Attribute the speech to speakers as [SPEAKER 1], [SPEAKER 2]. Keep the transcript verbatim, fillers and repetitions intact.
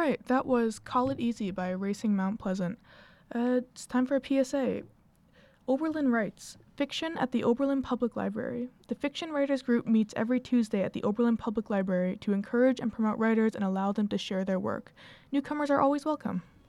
[SPEAKER 1] right, that was Call It Easy by Racing Mount Pleasant. Uh, it's time for a P S A. Oberlin writes, Fiction at the Oberlin Public Library. The Fiction Writers Group meets every Tuesday at the Oberlin Public Library to encourage and promote writers and allow them to share their work. Newcomers are always welcome.